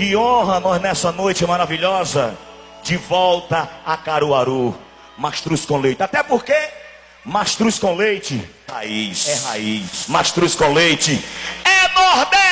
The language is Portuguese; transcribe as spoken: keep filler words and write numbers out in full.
Que honra nós nessa noite maravilhosa, de volta a Caruaru. Mastruz com leite. Até porque mastruz com leite raiz. É raiz. Mastruz com leite é Nordeste.